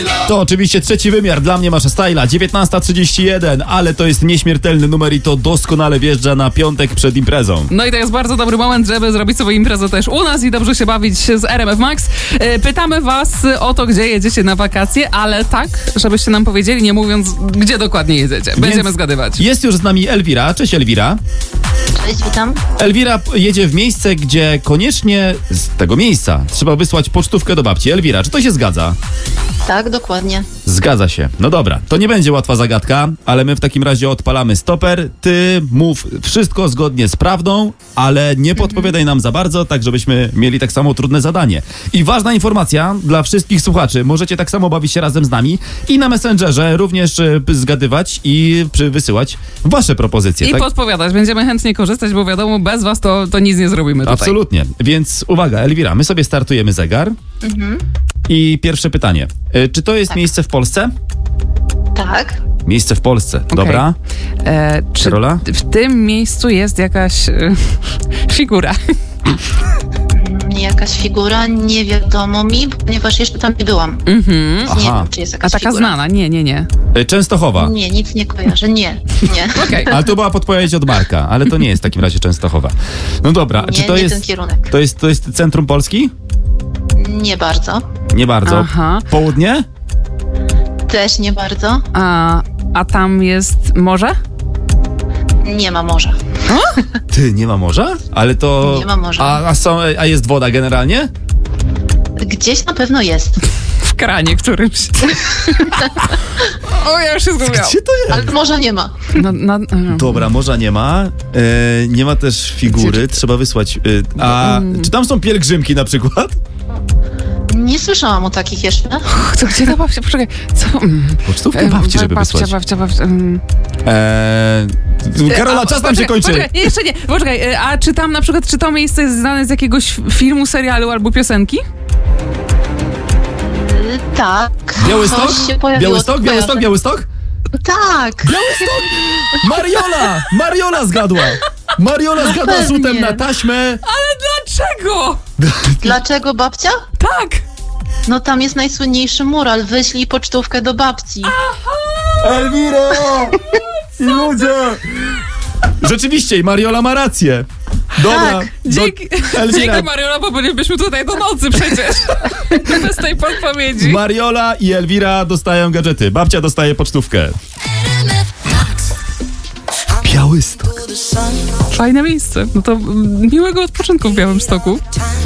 To oczywiście trzeci wymiar, dla mnie Masza Styla, 19:31, ale to jest nieśmiertelny numer i to doskonale wjeżdża na piątek przed imprezą. No i to jest bardzo dobry moment, żeby zrobić sobie imprezę też u nas i dobrze się bawić z RMF Max. Pytamy was o to, gdzie jedziecie na wakacje, ale tak, żebyście nam powiedzieli, nie mówiąc, gdzie dokładnie jedziecie. Będziemy Więc zgadywać. Jest już z nami Elwira. Cześć Elwira. Cześć, witam. Elwira jedzie w miejsce, gdzie koniecznie z tego miejsca trzeba wysłać pocztówkę do babci. Elwira, czy to się zgadza? Tak, dokładnie. Zgadza się. No dobra, to nie będzie łatwa zagadka, ale my w takim razie odpalamy stoper. Ty mów wszystko zgodnie z prawdą, ale nie podpowiadaj nam za bardzo, tak żebyśmy mieli tak samo trudne zadanie. I ważna informacja dla wszystkich słuchaczy. Możecie tak samo bawić się razem z nami i na Messengerze również zgadywać i wysyłać wasze propozycje. I tak? podpowiadać. Będziemy chętnie korzystać, bo wiadomo, bez was to nic nie zrobimy tutaj. Absolutnie. Więc uwaga, Elwira, my sobie startujemy zegar. I pierwsze pytanie. Czy to jest Tak. miejsce w Polsce? Tak. Miejsce w Polsce. Dobra. Czy Karola? w tym miejscu jest jakaś figura? Jakaś figura, nie wiadomo mi, ponieważ jeszcze tam nie byłam. Nie Aha. wiem, czy jest A jakaś taka figura. znana? Nie. Częstochowa. Nie, nic nie kojarzę. Nie. Okej. Ale to była podpowiedź od Marka, ale to nie jest w takim razie Częstochowa. No dobra, Nie, czy to nie jest... ten kierunek. To jest centrum Polski? Nie bardzo. Nie bardzo. Aha. Południe? Też nie bardzo. A tam jest morze? Nie ma morza. Ty, nie ma morza? Ale to... Nie ma morza. A jest woda generalnie? Gdzieś na pewno jest. W kranie którymś. O, ja już się zgubiłam. Gdzie to jest? Ale morza nie ma. Dobra, morza nie ma. Nie ma też figury, trzeba wysłać. Czy tam są pielgrzymki na przykład? Nie słyszałam o takich jeszcze. To gdzie ta babcia? Poczekaj. Co? Pocztówkę babci, żeby wysłać. Babcia. Karola, czas nam się kończy. Poczekaj, jeszcze nie. Poczekaj, a czy tam na przykład, czy to miejsce jest znane z jakiegoś filmu, serialu albo piosenki? Tak. Białystok? Coś się pojawiło, Białystok? Tak. Mariola zgadła! Mariola zgadła pewnie. rzutem na taśmę. Ale dlaczego? Dlaczego babcia? Tak. No tam jest najsłynniejszy mural. Wyślij pocztówkę do babci. Elwiro! I ludzie! Rzeczywiście, i Mariola ma rację. Dobra. Tak. Dzięki, Elwira. Mariola, bo bylibyśmy tutaj do nocy przecież. Bez tej podpowiedzi. Mariola i Elwira dostają gadżety. Babcia dostaje pocztówkę. Białystok. Fajne miejsce. No to miłego odpoczynku w Białymstoku.